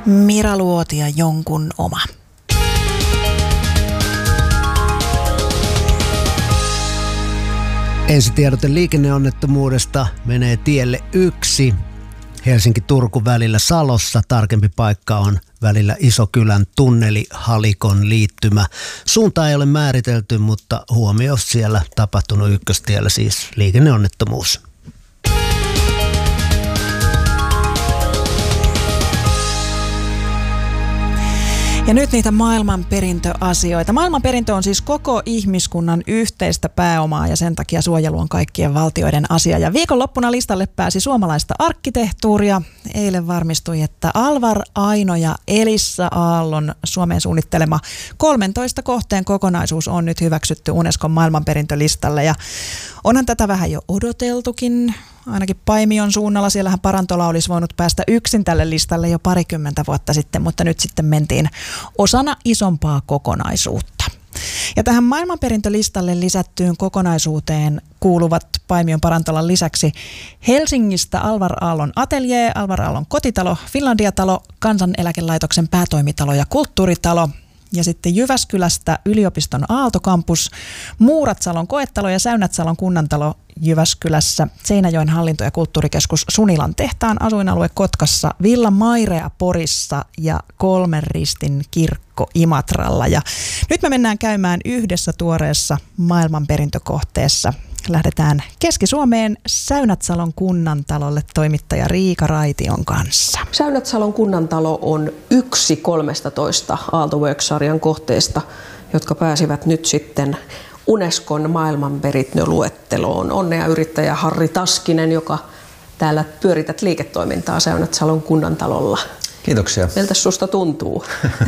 Mira Luotia, jonkun oma. Ensitiedote liikenneonnettomuudesta menee tielle 1 Helsinki-Turku välillä Salossa. Tarkempi paikka on välillä Isokylän tunneli Halikon liittymä. Suunta ei ole määritelty, mutta huomio siellä tapahtunut ykköstiellä, siis liikenneonnettomuus. Ja nyt niitä maailmanperintöasioita. Maailmanperintö on siis koko ihmiskunnan yhteistä pääomaa ja sen takia suojelu on kaikkien valtioiden asia. Ja viikonloppuna listalle pääsi suomalaista arkkitehtuuria. Eilen varmistui, että Alvar Aino ja Elissa Aallon Suomeen suunnittelema 13 kohteen kokonaisuus on nyt hyväksytty Unescon maailmanperintölistalle. Ja onhan tätä vähän jo odoteltukin. Ainakin Paimion suunnalla. Siellähän Parantola olisi voinut päästä yksin tälle listalle jo 20 vuotta sitten, mutta nyt sitten mentiin osana isompaa kokonaisuutta. Ja tähän maailmanperintölistalle lisättyyn kokonaisuuteen kuuluvat Paimion Parantolan lisäksi Helsingistä Alvar Aallon ateljee, Alvar Aallon kotitalo, Finlandia-talo, Kansaneläkelaitoksen päätoimitalo ja kulttuuritalo. Ja sitten Jyväskylästä yliopiston Aalto-kampus, Muuratsalon koetalo ja Säynätsalon kunnantalo Jyväskylässä, Seinäjoen hallinto- ja kulttuurikeskus Sunilan tehtaan asuinalue Kotkassa, Villa Mairea Porissa ja Kolmen Ristin kirkko Imatralla. Ja nyt me mennään käymään yhdessä tuoreessa maailmanperintökohteessa. Lähdetään Keski-Suomeen Säynätsalon kunnantalolle toimittaja Riika Raition kanssa. Säynätsalon kunnantalo on yksi 13 Aalto-Works-sarjan kohteesta, jotka pääsivät nyt sitten Unescon maailmanperintöluetteloon. Onnea yrittäjä Harri Taskinen, joka täällä pyörität liiketoimintaa Säynätsalon kunnantalolla. Kiitoksia. Miltä susta tuntuu?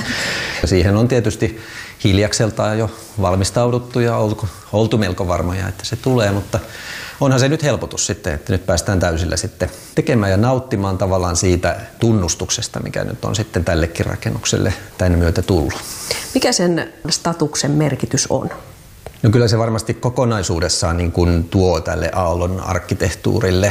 Siihen on tietysti hiljakseltaan jo valmistauduttu ja oltu melko varmoja, että se tulee, mutta onhan se nyt helpotus sitten, että nyt päästään täysillä sitten tekemään ja nauttimaan tavallaan siitä tunnustuksesta, mikä nyt on sitten tällekin rakennukselle tämän myötä tullut. Mikä sen statuksen merkitys on? No kyllä se varmasti kokonaisuudessaan niin kuin tuo tälle Aallon arkkitehtuurille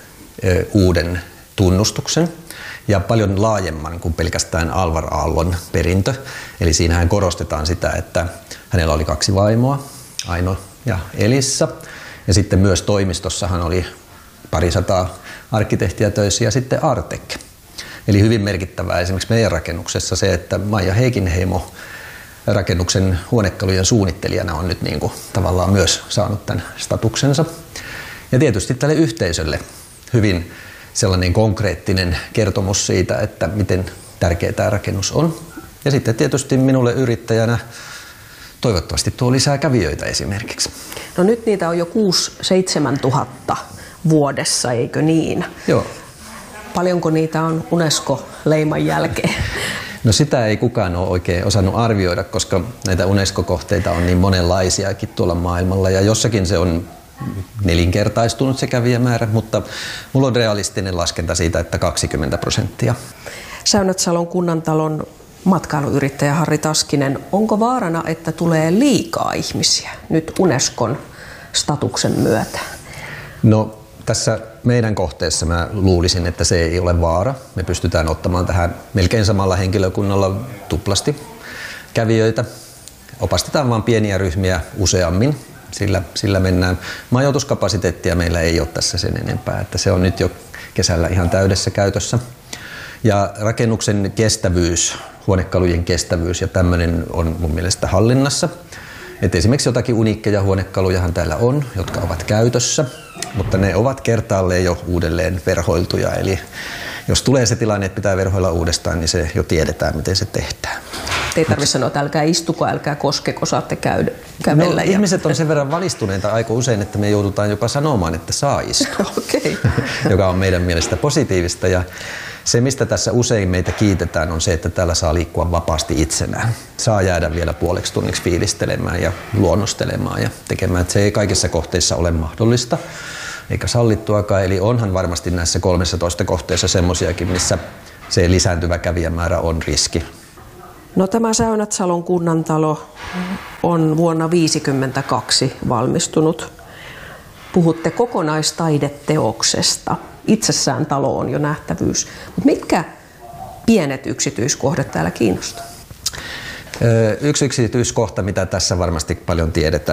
uuden tunnustuksen. Ja paljon laajemman kuin pelkästään Alvar Aallon perintö. Eli siinähän korostetaan sitä, että hänellä oli 2 vaimoa, Aino ja Elissa. Ja sitten myös toimistossahan oli 200 arkkitehtiä töissä ja sitten Artek. Eli hyvin merkittävää esimerkiksi meidän rakennuksessa se, että Maija Heikinheimo rakennuksen huonekalujen suunnittelijana on nyt niin kuin tavallaan myös saanut tämän statuksensa. Ja tietysti tälle yhteisölle hyvin sellainen konkreettinen kertomus siitä, että miten tärkeä tämä rakennus on. Ja sitten tietysti minulle yrittäjänä toivottavasti tuo lisää kävijöitä esimerkiksi. No nyt niitä on jo 6-7 tuhatta vuodessa, eikö niin? Joo. Paljonko niitä on UNESCO-leiman jälkeen? No sitä ei kukaan ole oikein osannut arvioida, koska näitä UNESCO-kohteita on niin monenlaisiakin tuolla maailmalla ja jossakin se on nelinkertaistunut se kävijämäärä, mutta mulla on realistinen laskenta siitä, että 20%. Säynätsalon kunnantalon matkailuyrittäjä Harri Taskinen, onko vaarana, että tulee liikaa ihmisiä nyt Unescon statuksen myötä? No tässä meidän kohteessa mä luulisin, että se ei ole vaara. Me pystytään ottamaan tähän melkein samalla henkilökunnalla tuplasti kävijöitä. Opastetaan vain pieniä ryhmiä useammin. Sillä mennään. Majoituskapasiteettia meillä ei ole tässä sen enempää, että se on nyt jo kesällä ihan täydessä käytössä. Ja rakennuksen kestävyys, huonekalujen kestävyys ja tämmöinen on mun mielestä hallinnassa. Et esimerkiksi jotakin uniikkeja huonekalujahan täällä on, jotka ovat käytössä, mutta ne ovat kertaalleen jo uudelleen verhoiltuja. Eli jos tulee se tilanne, että pitää verhoilla uudestaan, niin se jo tiedetään, miten se tehdään. Ei tarvitse sanoa, että älkää istuko, älkää koskeko, saatte kävellä. No, ihmiset on sen verran valistuneita aika usein, että me joudutaan jopa sanomaan, että saa istua, Okay. joka on meidän mielestä positiivista. Ja se, mistä tässä usein meitä kiitetään, on se, että täällä saa liikkua vapaasti itsenään. Saa jäädä vielä puoleksi tunniksi fiilistelemään ja luonnostelemaan ja tekemään. Että se ei kaikissa kohteissa ole mahdollista eikä sallittuakaan. Eli onhan varmasti näissä 13 kohteessa semmoisiakin, missä se lisääntyvä kävijämäärä on riski. No tämä Säynätsalon kunnantalo on vuonna 1952 valmistunut. Puhutte kokonaistaideteoksesta. Itsessään talo on jo nähtävyys. Mutta mitkä pienet yksityiskohdat täällä kiinnostaa? Yksi yksityiskohta, mitä tässä varmasti paljon tiedetään,